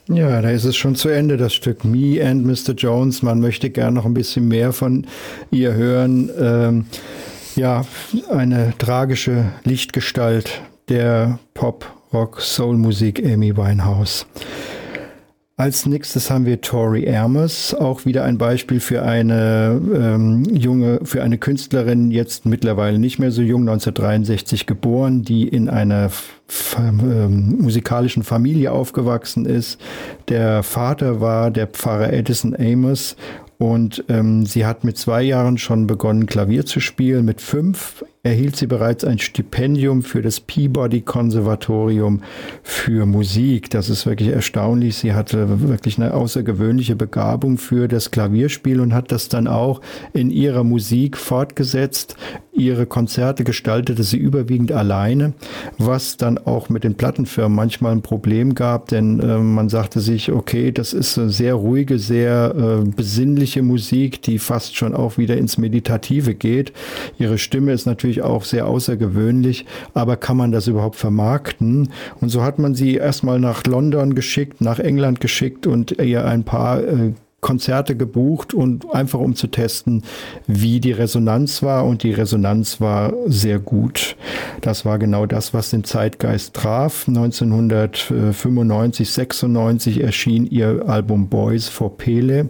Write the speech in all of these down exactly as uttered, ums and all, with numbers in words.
Ja, da ist es schon zu Ende, das Stück Me and Mister Jones. Man möchte gern noch ein bisschen mehr von ihr hören. Ähm, ja, eine tragische Lichtgestalt der Pop, Rock, Soul-Musik, Amy Winehouse. Als nächstes haben wir Tori Amos, auch wieder ein Beispiel für eine ähm, junge, für eine Künstlerin, jetzt mittlerweile nicht mehr so jung, neunzehnhundertdreiundsechzig geboren, die in einer f- ähm, musikalischen Familie aufgewachsen ist. Der Vater war der Pfarrer Edison Amos und ähm, sie hat mit zwei Jahren schon begonnen, Klavier zu spielen. Mit fünf erhielt sie bereits ein Stipendium für das Peabody-Konservatorium für Musik. Das ist wirklich erstaunlich. Sie hatte wirklich eine außergewöhnliche Begabung für das Klavierspiel und hat das dann auch in ihrer Musik fortgesetzt. Ihre Konzerte gestaltete sie überwiegend alleine, was dann auch mit den Plattenfirmen manchmal ein Problem gab, denn äh, man sagte sich, okay, das ist eine sehr ruhige, sehr äh, besinnliche Musik, die fast schon auch wieder ins Meditative geht. Ihre Stimme ist natürlich auch sehr außergewöhnlich, aber kann man das überhaupt vermarkten? Und so hat man sie erstmal nach London geschickt, nach England geschickt und ihr ein paar äh, Konzerte gebucht und einfach um zu testen, wie die Resonanz war, und die Resonanz war sehr gut. Das war genau das, was den Zeitgeist traf. neunzehnhundertfünfundneunzig, sechsundneunzig erschien ihr Album Boys for Pele.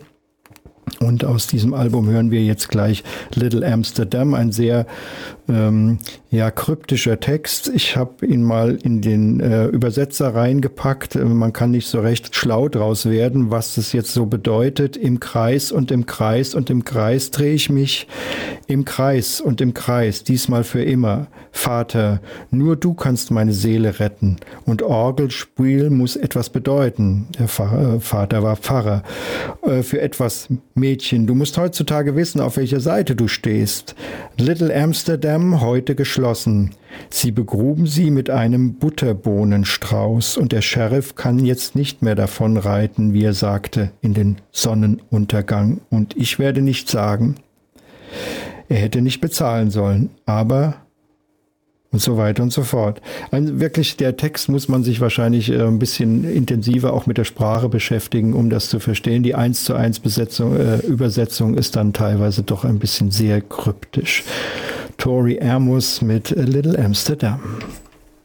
Und aus diesem Album hören wir jetzt gleich Little Amsterdam, ein sehr ähm, ja, kryptischer Text. Ich habe ihn mal in den äh, Übersetzer reingepackt. Man kann nicht so recht schlau draus werden, was das jetzt so bedeutet. Im Kreis und im Kreis und im Kreis drehe ich mich. Im Kreis und im Kreis, diesmal für immer. Vater, nur du kannst meine Seele retten. Und Orgelspiel muss etwas bedeuten. Der Pfarrer, äh, Vater war Pfarrer. Äh, für etwas Mädchen, du musst heutzutage wissen, auf welcher Seite du stehst. Little Amsterdam, heute geschlossen. Sie begruben sie mit einem Butterbohnenstrauß und der Sheriff kann jetzt nicht mehr davon reiten, wie er sagte, in den Sonnenuntergang. Und ich werde nicht sagen, er hätte nicht bezahlen sollen, aber... und so weiter und so fort. Also wirklich, der Text muss man sich wahrscheinlich äh, ein bisschen intensiver auch mit der Sprache beschäftigen, um das zu verstehen. Die eins zu eins Besetzung, äh, Übersetzung ist dann teilweise doch ein bisschen sehr kryptisch. Tori Amos mit A Little Amsterdam.